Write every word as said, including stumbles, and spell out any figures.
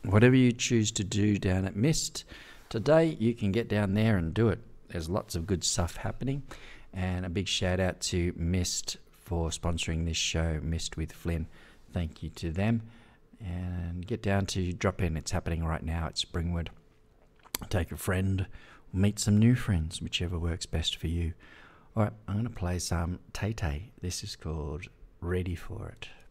whatever you choose to do down at Mist today, you can get down there and do it. There's lots of good stuff happening. And a big shout out to Mist for sponsoring this show, Mist with Flynn. Thank you to them. And get down to drop in. It's happening right now at Springwood. Take a friend, meet some new friends, whichever works best for you. All right, I'm going to play some Tay Tay. This is called Ready For It.